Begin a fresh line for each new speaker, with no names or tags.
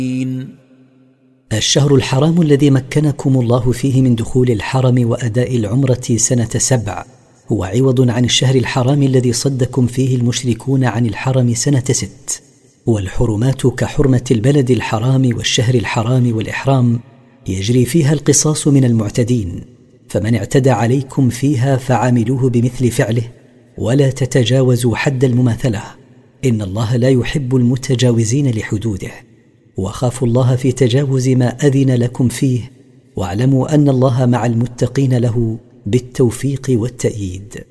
الشهر الحرام الذي مكنكم الله فيه من دخول الحرم وأداء العمرة سنة 7 هو عوض عن الشهر الحرام الذي صدكم فيه المشركون عن الحرم سنة 6. والحرمات كحرمة البلد الحرام والشهر الحرام والإحرام يجري فيها القصاص من المعتدين، فمن اعتدى عليكم فيها فعاملوه بمثل فعله ولا تتجاوزوا حد المماثلة، إن الله لا يحب المتجاوزين لحدوده. وخافوا الله في تجاوز ما أذن لكم فيه، واعلموا أن الله مع المتقين له بالتوفيق والتأييد.